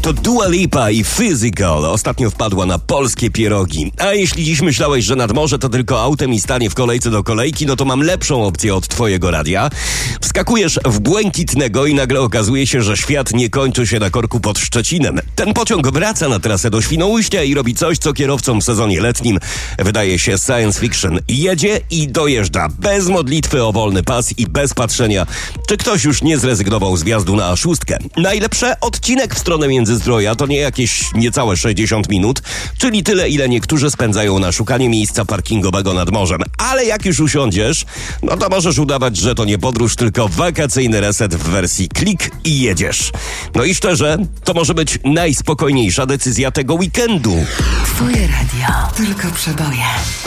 To Dua Lipa i Physical ostatnio wpadła na polskie pierogi. A jeśli dziś myślałeś, że nad morze to tylko autem i stanie w kolejce do kolejki, no to mam lepszą opcję od twojego radia. Wskakujesz w Błękitnego i nagle okazuje się, że świat nie kończy się na korku pod Szczecinem. Ten pociąg wraca na trasę do Świnoujścia i robi coś, co kierowcom w sezonie letnim wydaje się science fiction. Jedzie i dojeżdża bez modlitwy o wolny pas i bez patrzenia, czy ktoś już nie zrezygnował z wjazdu na A6. Najlepsze, odcinek w stronę Międzyzdroja to nie jakieś niecałe 60 minut, czyli tyle, ile niektórzy spędzają na szukanie miejsca parkingowego nad morzem. Ale jak już usiądziesz, no to możesz udawać, że to nie podróż, tylko wakacyjny reset w wersji klik i jedziesz. No i szczerze, to może być najspokojniejsza decyzja tego weekendu. Twoje radio, tylko przeboje.